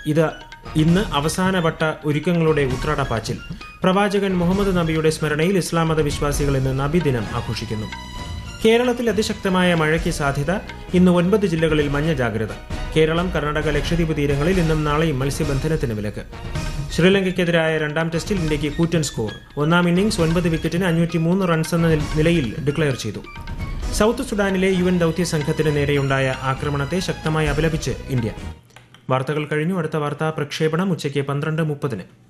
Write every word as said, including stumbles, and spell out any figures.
ഇത് ഇന്ന് അവസാനവട്ട ഒരുക്കങ്ങളുടെ ഉത്രാടപ്പാച്ചിൽ. പ്രവാചകൻ മുഹമ്മദ് നബിയുടെ സ്മരണയിൽ ഇസ്ലാം മത വിശ്വാസികൾ ഇന്ന് നബിദിനം ആഘോഷിക്കുന്നു. കേരളത്തിൽ അതിശക്തമായ മഴയ്ക്ക് സാധ്യത. ഇന്ന് ഒൻപത് ജില്ലകളിൽ മഞ്ഞ ജാഗ്രത. കേരളം, കർണാടക, ലക്ഷദ്വീപ് തീരങ്ങളിൽ ഇന്നും നാളെയും മത്സ്യബന്ധനത്തിന് വിലക്ക്. ശ്രീലങ്കയ്ക്കെതിരായ രണ്ടാം ടെസ്റ്റിൽ ഇന്ത്യയ്ക്ക് കൂറ്റൻ സ്കോർ. ഒന്നാം ഇന്നിംഗ്സ് ഒൻപത് വിക്കറ്റിന് അഞ്ഞൂറ്റി മൂന്ന് റൺസ് എന്ന നിലയിൽ ഡിക്ലയർ ചെയ്തു. സൗത്ത് സുഡാനിലെ യു എൻ ദൌത്യ സംഘത്തിന് നേരെയുണ്ടായ ആക്രമണത്തെ ശക്തമായി അപലപിച്ച് ഇന്ത്യ. വാർത്തകൾ കഴിഞ്ഞു. അടുത്ത വാർത്താ പ്രക്ഷേപണം ഉച്ചയ്ക്ക് പന്ത്രണ്ട് മുപ്പതിന്.